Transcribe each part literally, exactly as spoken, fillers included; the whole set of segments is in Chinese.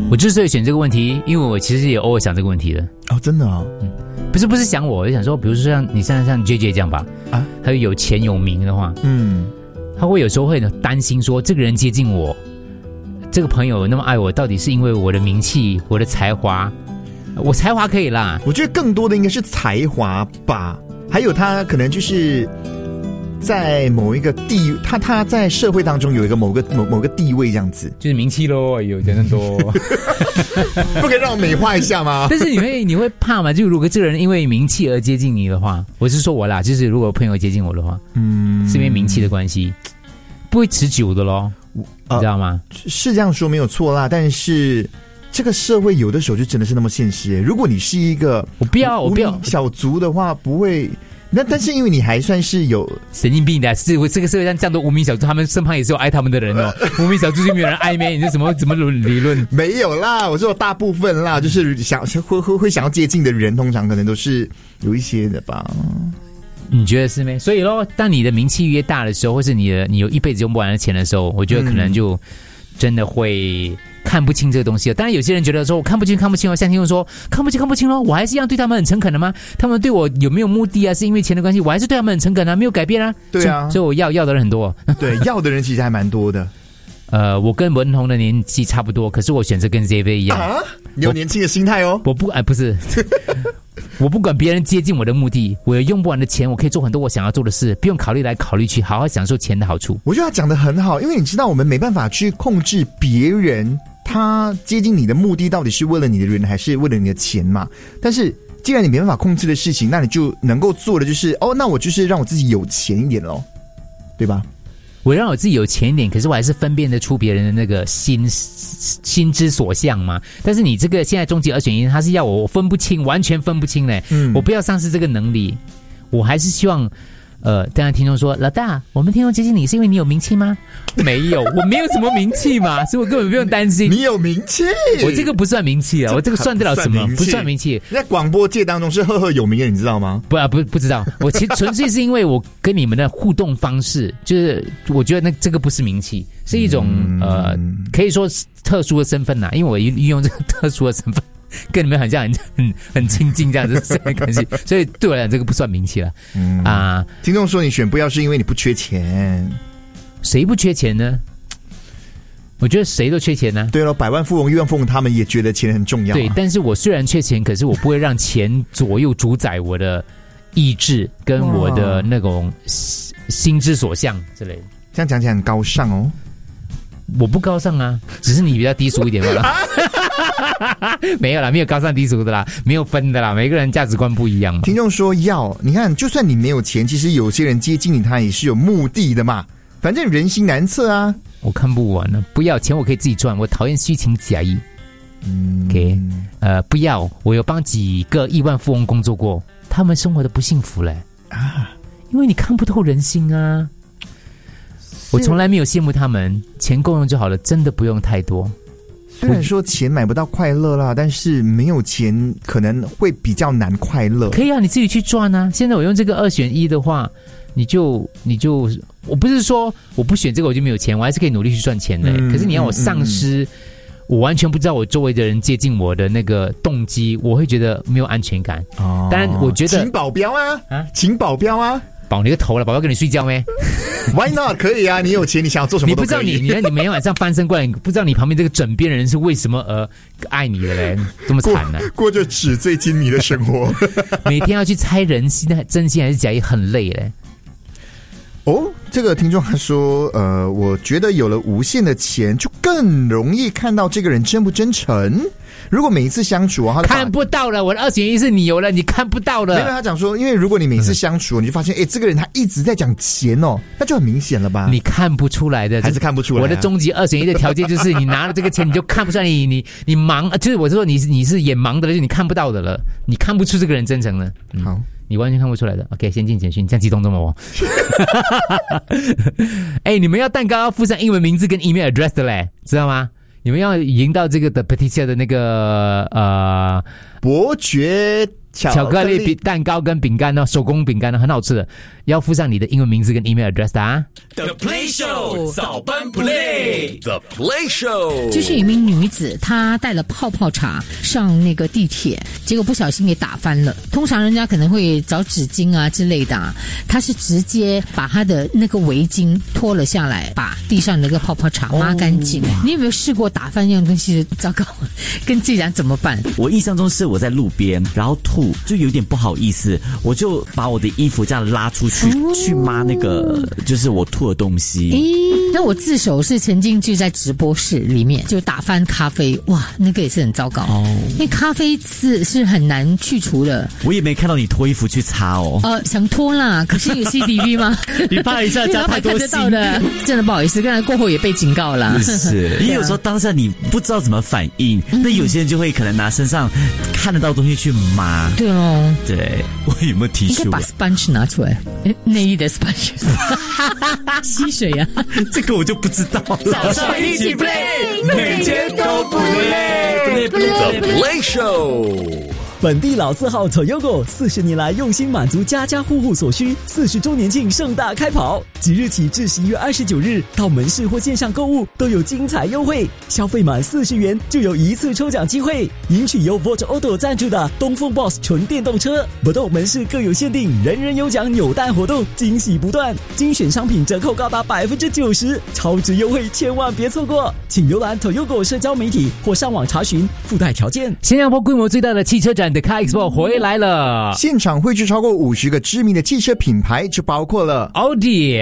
我之所以选这个问题，因为我其实也偶尔想这个问题的。 哦，真的哦， 嗯，不是不是想我，我就想说，比如说像你像像 J J 这样吧，啊，他有钱有名的话，嗯，他会有时候会担心说，这个人接近我，这个朋友那么爱我，到底是因为我的名气、我的才华？我才华可以啦， 我觉得更多的应该是才华吧，还有他可能就是在某一个地，他他在社会当中有一个某个某某个地位这样子， 就是名气咯，有钱人多， 不可以让我美化一下吗？ 但是你会你会怕吗？就如果这个人因为名气而接近你的话，我是说我啦，就是如果朋友接近我的话，嗯，是因为名气的关系，不会持久的咯，你知道吗？ 呃、是这样说没有错啦，但是。这个社会有的时候就真的是那么现实耶。如果你是一个我不要我不要小卒的话，不会。那但是因为你还算是有神经病的，是这个社会上这样多无名小卒，他们身旁也是有爱他们的人哦。无名小卒就没有人爱咩？你这怎么怎么理论？ 没有啦，我说大部分啦，就是想会会会想要接近的人，通常可能都是有一些的吧。 你觉得是咩？所以咯，当你的名气越大的时候，或是你的你有一辈子用不完的钱的时候，我觉得可能就真的会。看不清这个东西了，当然有些人觉得说我看不清看不清哦，像听众说看不清看不清咯，我还是一样对他们很诚恳的吗？他们对我有没有目的啊？是因为钱的关系，我还是对他们很诚恳啊，没有改变啊。 对啊， 所以，所以我要要的人很多。 对，要的人其实还蛮多的。 呃，我跟文宏的年纪差不多，可是我选择跟 Z V 一样。 啊，你有年轻的心态哦。 我不哎，不是，我不管别人接近我的目的，我有用不完的钱，我可以做很多我想要做的事，不用考虑来考虑去，好好享受钱的好处。 我觉得他讲得很好，因为你知道我们没办法去控制别人。他接近你的目的到底是为了你的人还是为了你的钱嘛？但是既然你没办法控制的事情，那你就能够做的就是哦，那我就是让我自己有钱一点咯，对吧？ 我让我自己有钱一点，可是我还是分辨得出别人的那个心心之所向嘛。但是你这个现在终极二选一，他是要我我分不清，完全分不清嘞。嗯，我不要丧失这个能力，我还是希望。呃，当然听众说老大，我们听众接近你是因为你有名气吗？没有，我没有什么名气嘛，所以我根本不用担心。 你有名气， 我这个不算名气啊，我这个算得了什么？不算名气。 在广播界当中是赫赫有名的，你知道吗？ 不啊，不不知道。我其实纯粹是因为我跟你们的互动方式，就是我觉得那这个不是名气，是一种、嗯、呃，可以说是特殊的身份呐，因为我运用这个特殊的身份。跟你们很像很很很亲近这样子这样关系，所以对我来讲这个不算名气了。嗯啊， 听众说你选不要是因为你不缺钱， 谁不缺钱呢？我觉得谁都缺钱呢、啊。 对了，百万富翁、亿万富翁他们也觉得钱很重要、啊。 对，但是我虽然缺钱，可是我不会让钱左右主宰我的意志跟我的那种心之所向之类的。 这样讲起来很高尚哦。 我不高尚啊，只是你比较低俗一点罢了。没有啦，没有高尚低俗的啦，没有分的啦，每个人价值观不一样嘛。 听众说要，你看，就算你没有钱，其实有些人接近你，他也是有目的的嘛。反正人心难测啊。 我看不完了，不要钱我可以自己赚，我讨厌虚情假意。嗯 ，OK， 呃，不要，我有帮几个亿万富翁工作过，他们生活的不幸福嘞啊，因为你看不透人心啊。我从来没有羡慕他们，钱够用就好了，真的不用太多。 虽然说钱买不到快乐啦，但是没有钱可能会比较难快乐。 可以啊，你自己去赚啊。现在我用这个二选一的话，你就你就，我不是说我不选这个我就没有钱，我还是可以努力去赚钱的、嗯。可是你让我丧失、嗯嗯，我完全不知道我周围的人接近我的那个动机，我会觉得没有安全感。哦，当然我觉得请保镖啊，啊，请保镖啊。 保你个头了，保镖跟你睡觉咩 ？Why not？ 可以啊，你有钱，你想要做什么都可以。 你不知道你，你你每天晚上翻身过来，你不知道你旁边这个枕边的人是为什么而爱你的嘞？这么惨呢、啊？ 过着纸醉金迷的生活， 每天要去猜人心，真心还是假意，很累嘞。 哦，这个听众他说，呃，我觉得有了无限的钱，就更容易看到这个人真不真诚。如果每一次相处啊， 看不到了，我的二选一是你有了，你看不到了。 没有，他讲说，因为如果你每次相处，你就发现，哎，这个人他一直在讲钱哦，那就很明显了吧？ 你看不出来的， 还是看不出来、啊。 我的终极二选一的条件就是，你拿了这个钱，你就看不出来你，你你你盲，就是我是说你你是眼盲的了，就是你看不到的了，你看不出这个人真诚了。嗯、好。你完全看不出来的 ，OK， 先进简讯，这样激动这么我。哎、欸，你们要蛋糕要附上英文名字跟 email address 的嘞，知道吗？你们要赢到这个的 Petitia 的那个呃伯爵巧克力饼蛋糕跟饼干呢，手工饼干呢，很好吃的，要附上你的英文名字跟 email address 的啊。 The Play Show 早班 Play The Play Show 就是有一名女子，她带了泡泡茶上那个地铁，结果不小心给打翻了。通常人家可能会找纸巾啊之类的啊，她是直接把她的那个围巾脱了下来，把地上那个泡泡茶抹干净。哦、你有没有试过打翻那种东西？糟糕，跟自己讲怎么办？ 我印象中是我在路边，然后吐，就有点不好意思，我就把我的衣服这样拉出去，哦、去抹那个就是我吐的东西。 诶，那我自首是曾经就在直播室里面就打翻咖啡，哇，那个也是很糟糕哦。因为咖啡是是很难去除的。 我也没看到你脱衣服去擦哦。 呃，想脱啦，可是有 C C T V 吗？ 你怕一下加太多心。 的，真的不好意思，刚才过后也被警告了。 是，因为有时候当下你不知道怎么反应，嗯、那有些人就会可能拿身上看得到东西去抹。 对哦， 对，我有没有提示？ 应该把 sponge 拿出来，内衣的 sponge 吸水啊， 这个我就不知道了。 早上一起 play， 每天都不累。The Play Show。 本地老字号 Toyogo 四十年来用心满足家家户户所需，四十周年庆盛大开跑，即日起至十一月二十九日，到门市或线上购物都有精彩优惠，消费满四十元就有一次抽奖机会，赢取由 Volt Auto 赞助的东风 Boss 纯电动车。不动门市各有限定，人人有奖扭蛋活动，惊喜不断，精选商品折扣高达百分之九十，超值优惠千万别错过，请浏览 Toyogo 社交媒体或上网查询附带条件。 新加坡规模最大的汽车展的 Car Expo 回来了， 现场汇聚超过五十个知名的汽车品牌，就包括了奥迪、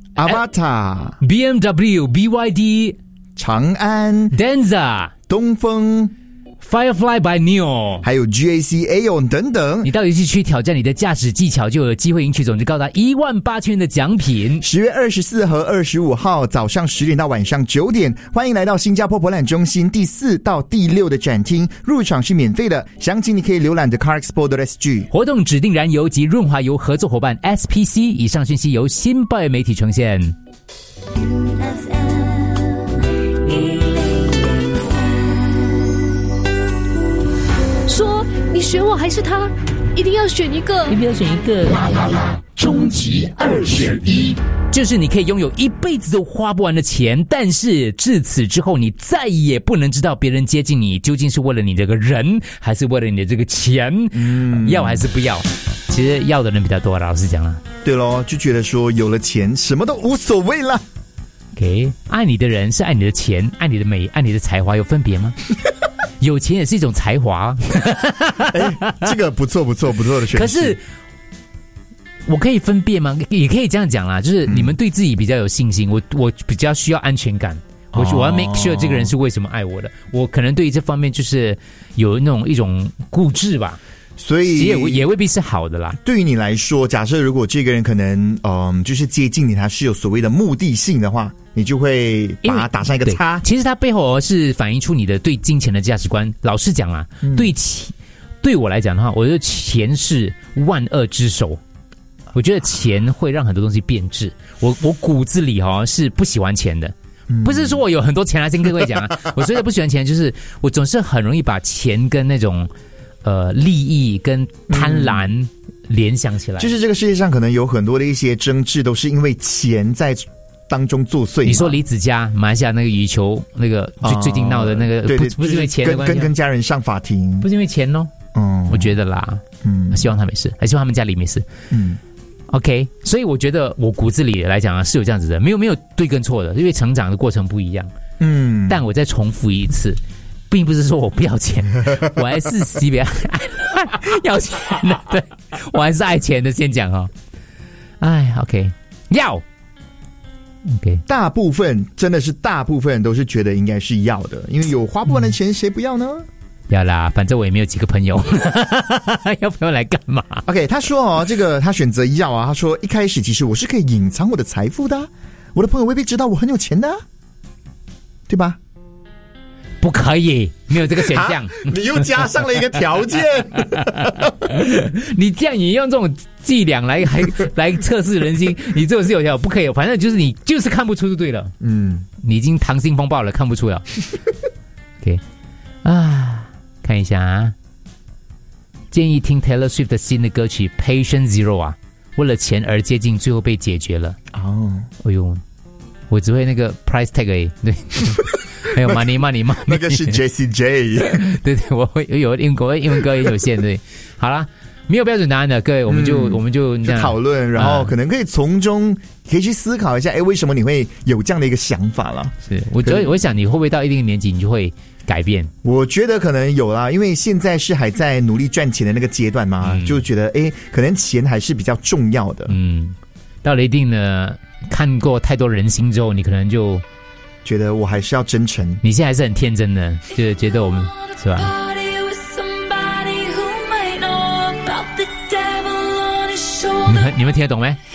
Avata、 B M W、B Y D、 长安、 Denza、 东风、 Firefly by Neo， 还有 G A C Aeon 等等。 你到游戏区挑战你的驾驶技巧，就有机会赢取总值高达一万八千元的奖品。 十月二十四和二十五号早上十点到晚上九点，欢迎来到新加坡博览中心第四到第六的展厅，入场是免费的。详情你可以浏览 the car expo dot s g。 活动指定燃油及润滑油合作伙伴 S P C， 以上讯息由新报媒体呈现。 说你选我还是他，一定要选一个， 一定要选一个。 啦啦啦，终极二选一， 就是你可以拥有一辈子都花不完的钱，但是至此之后，你再也不能知道别人接近你究竟是为了你这个人，还是为了你的这个钱。嗯，要还是不要？其实要的人比较多，老实讲了。 对咯，就觉得说有了钱，什么都无所谓了。 OK， 爱你的人是爱你的钱，爱你的美，爱你的才华，有分别吗？有钱也是一种才华。 哎，这个不错不错不错的选择。 可是我可以分辨吗？也可以这样讲啦，就是你们对自己比较有信心，我我比较需要安全感。我我要 make sure 这个人是为什么爱我的，我可能对于这方面就是有那种一种固执吧。 所以也也未必是好的啦。 对于你来说，假设如果这个人可能嗯，就是接近你，他是有所谓的目的性的话，你就会把他打上一个叉。 其实他背后是反映出你的对金钱的价值观。老实讲啦，嗯、对钱对我来讲的话，我觉得钱是万恶之首。我觉得钱会让很多东西变质。我我骨子里哈、哦、是不喜欢钱的。不是说我有很多钱啊，先各位讲啊，我所以不喜欢钱，就是我总是很容易把钱跟那种呃利益跟贪婪联想起来。 就是这个世界上可能有很多的一些争执，都是因为钱在当中作祟。 你说李子嘉马来西亚那个羽球那个最、呃、最近闹的那个， 对对， 不是因为钱的关系， 跟跟家人上法庭， 不是因为钱哦。嗯，我觉得啦，嗯，希望他没事，还希望他们家里没事。嗯。OK， 所以我觉得我骨子里来讲啊是有这样子的，没有没有对跟错的，因为成长的过程不一样。嗯，但我再重复一次，并不是说我不要钱，我还是喜欢要钱的，对，我还是爱钱的。先讲哦，哎 ，OK， 要 OK， 大部分真的是大部分都是觉得应该是要的，因为有花不完的钱，谁不要呢？ 要啦，反正我也没有几个朋友，要朋友来干嘛 ？OK， 他说哦，这个他选择要啊，他说一开始其实我是可以隐藏我的财富的，我的朋友未必知道我很有钱的，对吧？ 不可以，没有这个选项。 你又加上了一个条件， 你这样你用这种伎俩来还来测试人心，你这种是有条不可以，反正就是你就是看不出就对了。嗯，你已经溏心风暴了，看不出了。OK， 啊。看一下啊， 建议听 Taylor Swift 的新的歌曲 Patient Zero 啊，为了钱而接近，最后被解决了。 哦， 哎呦，我只会那个 price tag 而已，对。还有 money money money， 那个是 Jessie J。 对对，我会有英国英文歌也有限，对。好啦，没有标准答案的，各位，我们就、嗯、我们就这样讨论，然后可能可以从中可以去思考一下，哎，为什么你会有这样的一个想法啦？ 是，我觉得我想你会不会到一定的年纪，你就会改变？ 我觉得可能有啦，因为现在是还在努力赚钱的那个阶段嘛，嗯、就觉得哎，可能钱还是比较重要的。 嗯，到了一定的看过太多人心之后，你可能就。 觉得我还是要真诚， 你现在还是很天真的，就是觉得我们是吧？你们你们听得懂没？